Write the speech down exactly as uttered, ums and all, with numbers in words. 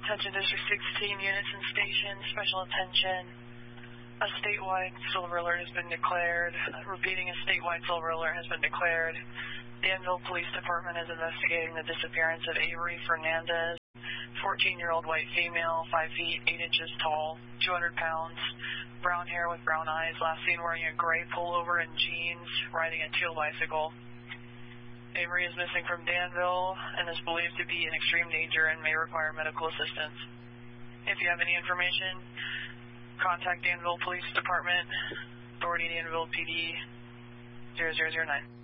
Attention District sixteen units and stations, special attention. A statewide silver alert has been declared. Repeating, a statewide silver alert has been declared. Danville Police Department is investigating the disappearance of Avery Fernandez, fourteen-year-old white female, five feet, eight inches tall, two hundred pounds, brown hair with brown eyes, last seen wearing a gray pullover and jeans, riding a teal bicycle. Avery is missing from Danville and is believed to be in extreme danger and may require medical assistance. If you have any information, contact Danville Police Department, Authority Danville P D zero zero zero nine.